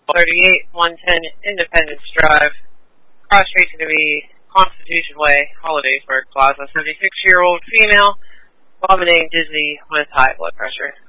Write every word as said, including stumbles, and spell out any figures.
thirty-eight, one ten Independence Drive, cross street to be Constitution Way, Hollidaysburg Plaza. seventy-six-year-old female, vomiting, dizzy, with high blood pressure.